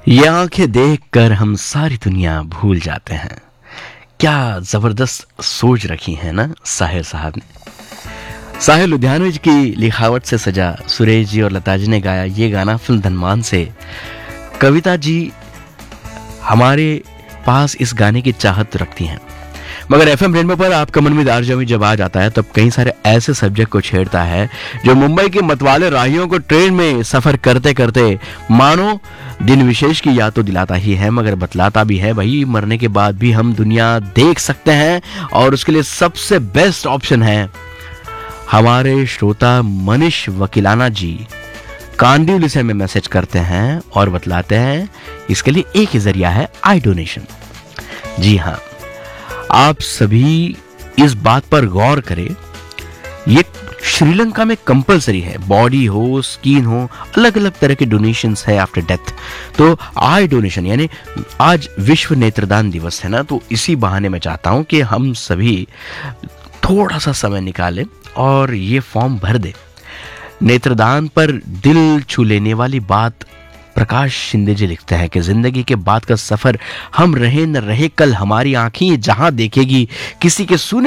ये आंखें देखकर हम सारी दुनिया भूल जाते हैं। क्या जबरदस्त सोच रखी है ना साहिर साहब ने। साहिर लुधियानवी की लिखावट से सजा सुरेश जी और लता जी ने गाया ये गाना फिल्म धनमान से। कविता जी हमारे पास इस गाने की चाहत रखती हैं, मगर एफएम रेनबो पर आपका मन में दारजमी जब आ जाता है तब कई सारे ऐसे सब्जेक्ट को छेड़ता है जो मुंबई के मतवाले राहियों को ट्रेन में सफर करते करते मानो दिन विशेष की याद तो दिलाता ही है, मगर बतलाता भी है भाई मरने के बाद भी हम दुनिया देख सकते हैं। और उसके लिए सबसे बेस्ट ऑप्शन है हमारे श्रोता मनीष वकीलाना जी कांदिवली से में मैसेज करते हैं और बतलाते हैं इसके लिए एक ही जरिया है आई डोनेशन। जी हाँ, आप सभी इस बात पर गौर करें, ये श्रीलंका में कंपलसरी है, बॉडी हो स्किन हो अलग अलग तरह के डोनेशंस है आफ्टर डेथ। तो आई डोनेशन यानी आज विश्व नेत्रदान दिवस है ना, तो इसी बहाने मैं चाहता हूं कि हम सभी थोड़ा सा समय निकालें और ये फॉर्म भर दें। नेत्रदान पर दिल छू लेने वाली बात प्रकाश शिंदे जी लिखते हैं कि जिंदगी के बाद का सफर हम रहे न रहे कल हमारी आंखें जहां देखेगी किसी के सुने